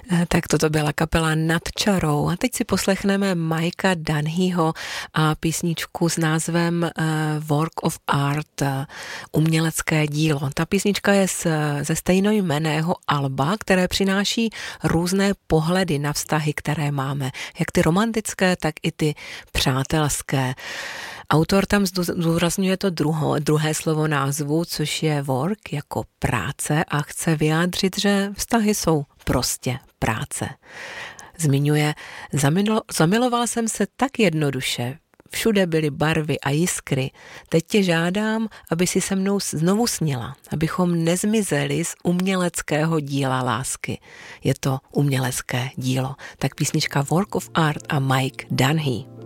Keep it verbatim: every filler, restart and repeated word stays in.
Tak toto byla kapela Nad čarou a teď si poslechneme Mikea Dunhyho a písničku s názvem uh, Work of Art, uh, umělecké dílo. Ta písnička je z, ze stejnojmenného alba, které přináší různé pohledy na vztahy, které máme, jak ty romantické, tak i ty přátelské. Autor tam zdůrazňuje to druho, druhé slovo názvu, což je work, jako práce, a chce vyjádřit, že vztahy jsou prostě práce. Zmiňuje, zamilo, zamiloval jsem se tak jednoduše, všude byly barvy a jiskry. Teď tě žádám, aby si se mnou znovu snila, abychom nezmizeli z uměleckého díla lásky. Je to umělecké dílo. Tak písnička Work of Art a Mike Dunhy.